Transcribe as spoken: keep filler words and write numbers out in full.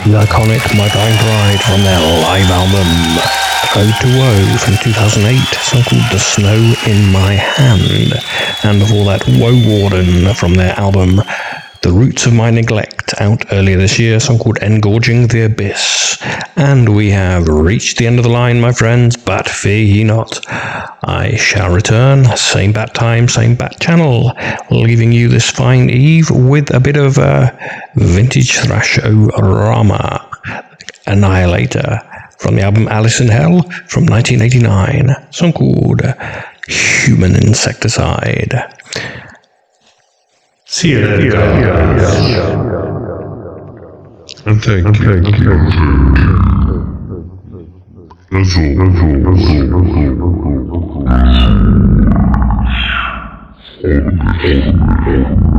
the iconic My Dying Bride from their live album Ode to Woe from two thousand eight, a song called The Snow in My Hand. And before that, Woe Warden from their album The Roots of My Neglect, out earlier this year, a song called Engorging the Abyss. And we have reached the end of the line, my friends, but fear ye not. I shall return, same bat time, same bat channel, leaving you this fine eve with a bit of uh, vintage thrash-o-rama, Annihilator, from the album Alice in Hell from nineteen eighty-nine, a song called Human Insecticide. See you later, guys. And thank you. Thank you. That's all. That's all. That's all. That's all.